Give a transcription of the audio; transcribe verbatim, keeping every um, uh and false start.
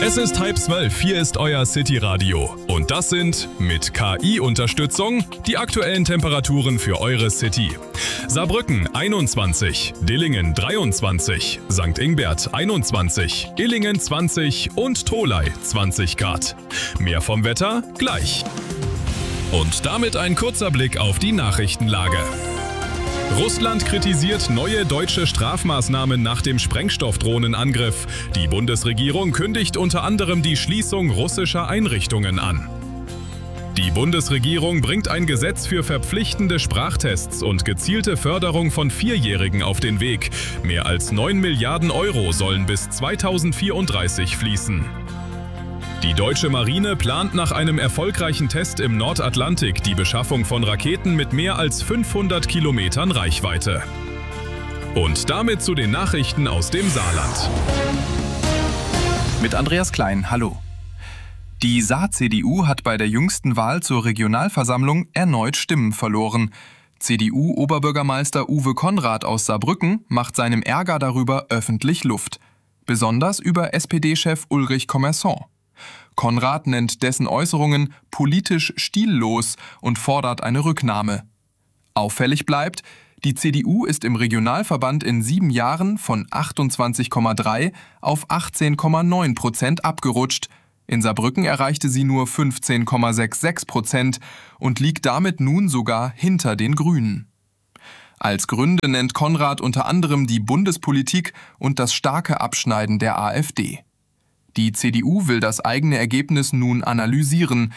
Es ist halb zwölf, hier ist euer City-Radio. Und das sind, mit K I-Unterstützung, die aktuellen Temperaturen für eure City. Saarbrücken einundzwanzig, Dillingen dreiundzwanzig, Sankt Ingbert einundzwanzig, Illingen zwanzig und Tholey zwanzig Grad. Mehr vom Wetter gleich. Und damit ein kurzer Blick auf die Nachrichtenlage. Russland kritisiert neue deutsche Strafmaßnahmen nach dem Sprengstoffdrohnenangriff. Die Bundesregierung kündigt unter anderem die Schließung russischer Einrichtungen an. Die Bundesregierung bringt ein Gesetz für verpflichtende Sprachtests und gezielte Förderung von Vierjährigen auf den Weg. Mehr als neun Milliarden Euro sollen bis zweitausendvierunddreißig fließen. Die deutsche Marine plant nach einem erfolgreichen Test im Nordatlantik die Beschaffung von Raketen mit mehr als fünfhundert Kilometern Reichweite. Und damit zu den Nachrichten aus dem Saarland. Mit Andreas Klein, hallo. Die Saar-C D U hat bei der jüngsten Wahl zur Regionalversammlung erneut Stimmen verloren. C D U-Oberbürgermeister Uwe Konrad aus Saarbrücken macht seinem Ärger darüber öffentlich Luft. Besonders über S P D-Chef Ulrich Commerson. Konrad nennt dessen Äußerungen politisch stillos und fordert eine Rücknahme. Auffällig bleibt, die C D U ist im Regionalverband in sieben Jahren von achtundzwanzig Komma drei auf achtzehn Komma neun Prozent abgerutscht. In Saarbrücken erreichte sie nur fünfzehn Komma sechsundsechzig Prozent und liegt damit nun sogar hinter den Grünen. Als Gründe nennt Konrad unter anderem die Bundespolitik und das starke Abschneiden der AfD. Die C D U will das eigene Ergebnis nun analysieren.